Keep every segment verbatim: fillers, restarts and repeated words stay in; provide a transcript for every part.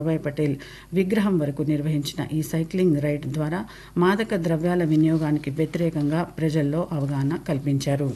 వల్లభాయ్ పటేల్ విగ్రహం వరకు నిర్వహించిన ఈ సైక్లింగ్ రైడ్ ద్వారా మాదక ద్రవ్యాల వినియోగానికి వ్యతిరేకంగా ప్రజల్లో అవగాహన కల్పించారు.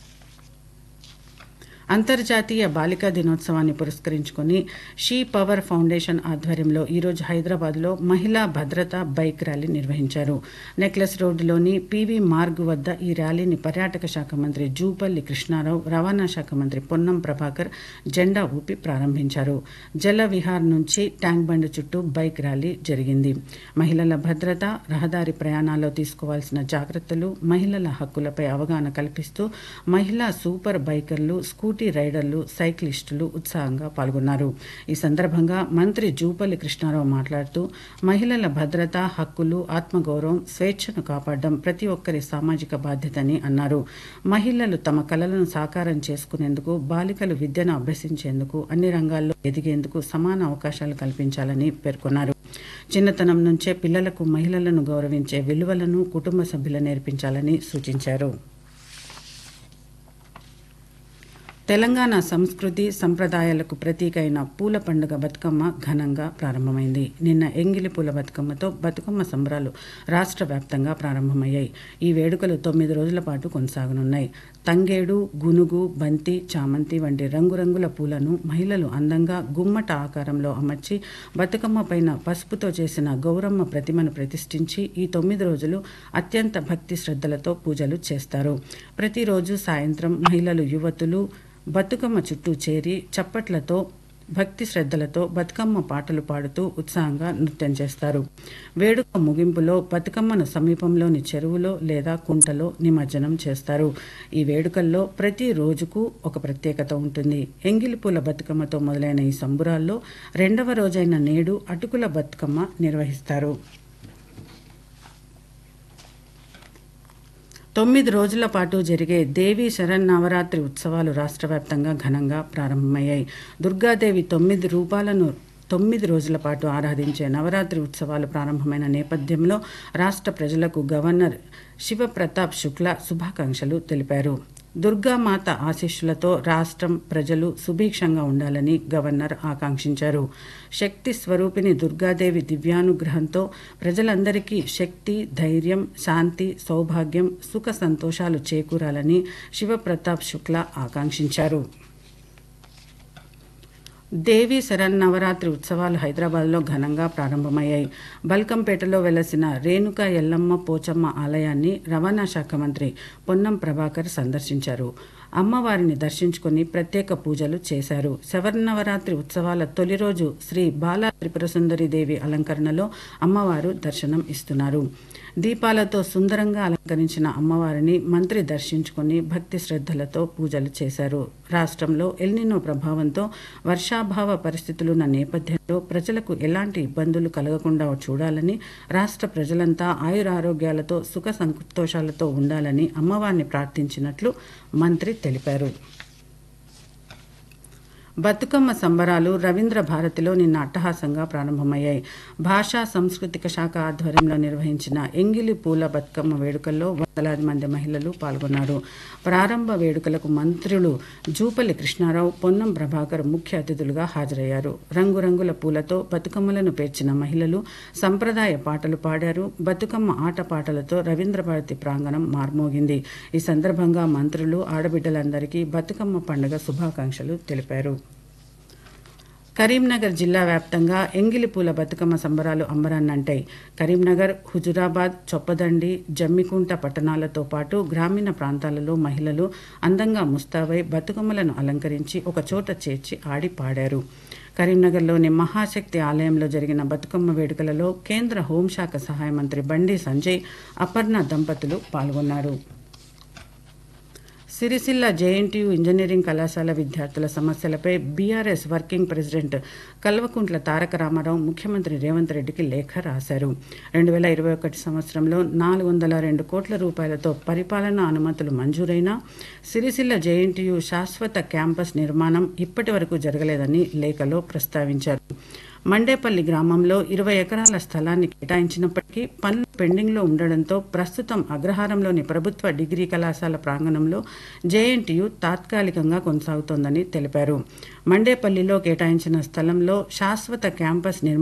అంతర్జాతీయ బాలికా దినోత్సవాన్ని పురస్కరించుకొని షీ పవర్ ఫౌండేషన్ ఆధ్వర్యంలో ఈరోజు హైదరాబాద్లో మహిళా భద్రత బైక్ ర్యాలీ నిర్వహించారు. నెక్లెస్ రోడ్డులోని పీవీ మార్గ్ వద్ద ఈ ర్యాలీని పర్యాటక శాఖ మంత్రి జూపల్లి కృష్ణారావు, రవాణా శాఖ మంత్రి పొన్నం ప్రభాకర్ జెండా ఊపి ప్రారంభించారు. జల విహార్ నుంచి ట్యాంక్ బండ్ చుట్టూ బైక్ ర్యాలీ జరిగింది. మహిళల భద్రత, రహదారి ప్రయాణాల్లో తీసుకోవాల్సిన జాగ్రత్తలు, మహిళల హక్కులపై అవగాహన కల్పిస్తూ మహిళా సూపర్ బైకర్లు, స్కూటీ రైడర్లు, సైక్లిస్టులు ఉత్సాహంగా పాల్గొన్నారు. ఈ సందర్భంగా మంత్రి జూపల్లి కృష్ణారావు మాట్లాడుతూ మహిళల భద్రత, హక్కులు, ఆత్మగౌరవం, స్వేచ్ఛను కాపాడడం ప్రతి ఒక్కరి సామాజిక బాధ్యతని అన్నారు. మహిళలు తమ కలలను సాకారం చేసుకునేందుకు, బాలికలు విద్యను అభ్యసించేందుకు, అన్ని రంగాల్లో ఎదిగేందుకు సమాన అవకాశాలు కల్పించాలని పేర్కొన్నారు. చిన్నతనం నుంచే పిల్లలకు మహిళలను గౌరవించే విలువలను కుటుంబ సభ్యులు నేర్పించాలని సూచించారు. తెలంగాణ సంస్కృతి సంప్రదాయాలకు ప్రతీక అయిన పూల పండుగ బతుకమ్మ ఘనంగా ప్రారంభమైంది. నిన్న ఎంగిలి పూల బతుకమ్మతో బతుకమ్మ సంబరాలు రాష్ట్ర వ్యాప్తంగా ప్రారంభమయ్యాయి. ఈ వేడుకలు తొమ్మిది రోజుల పాటు కొనసాగనున్నాయి. తంగేడు, గునుగు, బంతి, చామంతి వంటి రంగురంగుల పూలను మహిళలు అందంగా గుమ్మట ఆకారంలో అమర్చి బతుకమ్మ పైన పసుపుతో చేసిన గౌరమ్మ ప్రతిమను ప్రతిష్ఠించి ఈ తొమ్మిది రోజులు అత్యంత భక్తి శ్రద్ధలతో పూజలు చేస్తారు. ప్రతిరోజు సాయంత్రం మహిళలు, యువతులు బతుకమ్మ చుట్టూ చేరి చప్పట్లతో, భక్తి శ్రద్ధలతో బతుకమ్మ పాటలు పాడుతూ ఉత్సాహంగా నృత్యం చేస్తారు. వేడుక ముగింపులో బతుకమ్మను సమీపంలోని చెరువులో లేదా కుంటలో నిమజ్జనం చేస్తారు. ఈ వేడుకల్లో ప్రతి రోజుకు ఒక ప్రత్యేకత ఉంటుంది. ఎంగిలిపూల బతుకమ్మతో మొదలైన ఈ సంబురాల్లో రెండవ రోజైన నేడు అటుకుల బతుకమ్మ నిర్వహిస్తారు. తొమ్మిది రోజుల పాటు జరిగే దేవీ శరన్నవరాత్రి ఉత్సవాలు రాష్ట్ర వ్యాప్తంగా ఘనంగా ప్రారంభమయ్యాయి. దుర్గాదేవి తొమ్మిది రూపాలను తొమ్మిది రోజుల పాటు ఆరాధించే నవరాత్రి ఉత్సవాలు ప్రారంభమైన నేపథ్యంలో రాష్ట్ర ప్రజలకు గవర్నర్ శివప్రతాప్ శుక్లా శుభాకాంక్షలు తెలిపారు. దుర్గామాత ఆశీస్సులతో రాష్ట్రం, ప్రజలు సుభిక్షంగా ఉండాలని గవర్నర్ ఆకాంక్షించారు. శక్తి స్వరూపిణి దుర్గాదేవి దివ్యానుగ్రహంతో ప్రజలందరికీ శక్తి, ధైర్యం, శాంతి, సౌభాగ్యం, సుఖ సంతోషాలు చేకూరాలని శివప్రతాప్ శుక్లా ఆకాంక్షించారు. దేవీ శరన్నవరాత్రి ఉత్సవాలు హైదరాబాద్లో ఘనంగా ప్రారంభమయ్యాయి. బల్కంపేటలో వెలసిన రేణుకా ఎల్లమ్మ పోచమ్మ ఆలయాన్ని రవాణా శాఖ మంత్రి పొన్నం ప్రభాకర్ సందర్శించారు. అమ్మవారిని దర్శించుకుని ప్రత్యేక పూజలు చేశారు. శరన్నవరాత్రి ఉత్సవాల తొలి రోజు శ్రీ బాలా త్రిపురసుందరి దేవి అలంకరణలో అమ్మవారు దర్శనం ఇస్తున్నారు. దీపాలతో సుందరంగా అలంకరించిన అమ్మవారిని మంత్రి దర్శించుకుని భక్తి శ్రద్ధలతో పూజలు చేశారు. రాష్ట్రంలో ఎల్నినో ప్రభావంతో వర్షాభావ పరిస్థితులున్న నేపథ్యంలో ప్రజలకు ఎలాంటి ఇబ్బందులు కలగకుండా చూడాలని, రాష్ట్ర ప్రజలంతా ఆయురారోగ్యాలతో సుఖ సంతోషాలతో ఉండాలని అమ్మవారిని ప్రార్థించినట్లు మంత్రి తెలిపారు. బతుకమ్మ సంబరాలు రవీంద్ర భారతిలో నిన్న అట్టహాసంగా ప్రారంభమయ్యాయి. భాషా సాంస్కృతిక శాఖ ఆధ్వర్యంలో నిర్వహించిన ఎంగిలి పూల బతుకమ్మ వేడుకల్లో వందలాది మంది మహిళలు పాల్గొన్నారు. ప్రారంభ వేడుకలకు మంత్రులు జూపల్లి కృష్ణారావు, పొన్నం ప్రభాకర్ ముఖ్య అతిథులుగా హాజరయ్యారు. రంగురంగుల పూలతో బతుకమ్మలను పేర్చిన మహిళలు సంప్రదాయ పాటలు పాడారు. బతుకమ్మ ఆటపాటలతో రవీంద్ర భారతి ప్రాంగణం మార్మోగింది. ఈ సందర్భంగా మంత్రులు ఆడబిడ్డలందరికీ బతుకమ్మ పండుగ శుభాకాంక్షలు తెలిపారు. కరీంనగర్ జిల్లా వ్యాప్తంగా ఎంగిలిపూల బతుకమ్మ సంబరాలు అంబరాన్నంటాయి. కరీంనగర్, హుజురాబాద్, చొప్పదండి, జమ్మికుంట పట్టణాలతో పాటు గ్రామీణ ప్రాంతాలలో మహిళలు అందంగా ముస్తాబై బతుకమ్మలను అలంకరించి ఒక చోట చేర్చి ఆడి పాడారు. కరీంనగర్లోని మహాశక్తి ఆలయంలో జరిగిన బతుకమ్మ వేడుకలలో కేంద్ర హోంశాఖ సహాయ మంత్రి బండి సంజయ్, అపర్ణ దంపతులు పాల్గొన్నారు. సిరిసిల్ల జేఎన్టీయూ ఇంజనీరింగ్ కళాశాల విద్యార్థుల సమస్యలపై BRS working president Kalvakuntla Taraka Ramarao ముఖ్యమంత్రి రేవంత్ రెడ్డికి లేఖ రాశారు. రెండు వేల ఇరవై ఒకటి సంవత్సరంలో నాలుగు వందల రెండు కోట్ల రూపాయలతో పరిపాలనా అనుమతులు మంజూరైనా సిరిసిల్ల జేఎన్టీయూ శాశ్వత క్యాంపస్ నిర్మాణం ఇప్పటి వరకు జరగలేదని లేఖలో ప్రస్తావించారు. మండేపల్లి గ్రామంలో ఇరవై ఎకరాల స్థలాన్ని కేటాయించినప్పటికీ పనులు పెండింగ్లో ఉండడంతో ప్రస్తుతం అగ్రహారంలోని ప్రభుత్వ డిగ్రీ కళాశాల ప్రాంగణంలో జేఎన్టీయూ తాత్కాలికంగా కొనసాగుతోందని తెలిపారు. మండేపల్లిలో కేటాయించిన స్థలంలో శాశ్వత క్యాంపస్ నిర్మాణం